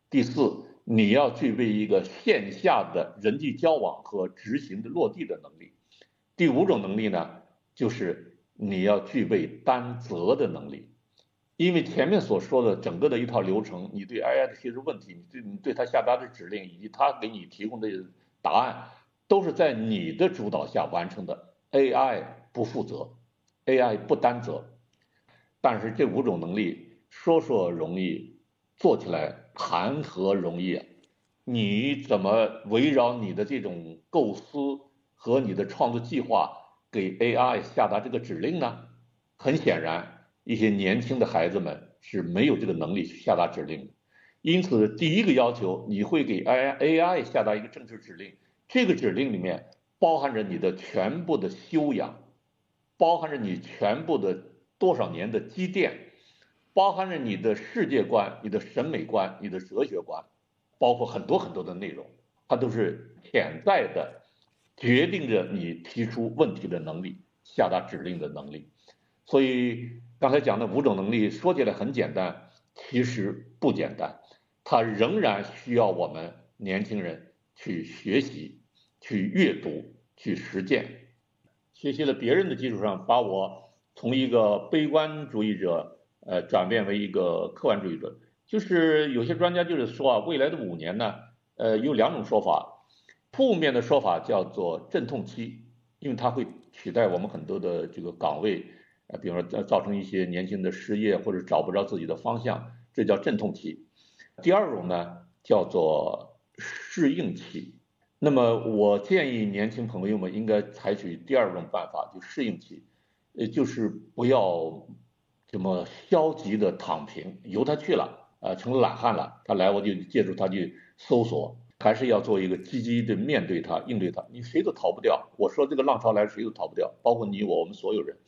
第四，你要具备一个线下的人际交往和执行的落地的能力。第五种能力呢，就是你要具备担责的能力。因为前面所说的整个的一套流程，你对 AI 的提出问题，你对它下达的指令，以及它给你提供的答案，都是在你的主导下完成的。AI 不负责，AI 不担责。但是这五种能力说说容易，做起来谈何容易啊？你怎么围绕你的这种构思和你的创作计划给 AI 下达这个指令呢？很显然，一些年轻的孩子们是没有这个能力去下达指令的。因此，第一个要求，你会给 AI 下达一个政治指令，这个指令里面包含着你的全部的修养，包含着你全部的多少年的积淀，包含着你的世界观、你的审美观、你的哲学观，包括很多很多的内容，它都是潜在的，决定着你提出问题的能力、下达指令的能力。所以刚才讲的五种能力说起来很简单，其实不简单，它仍然需要我们年轻人去学习、去阅读、去实践。学习了别人的基础上，把我从一个悲观主义者，转变为一个客观主义者。就是有些专家就是说啊，未来的5年呢，有两种说法，负面的说法叫做阵痛期，因为它会取代我们很多的这个岗位，比方说造成一些年轻的失业或者找不着自己的方向，这叫阵痛期。第二种呢，叫做适应期。那么我建议年轻朋友们应该采取第二种办法，就适应期，就是不要这么消极的躺平，由他去了，成了懒汉了，他来我就借助他去搜索，还是要做一个积极的面对他、应对他，你谁都逃不掉。我说这个浪潮来，谁都逃不掉，包括你我，我们所有人。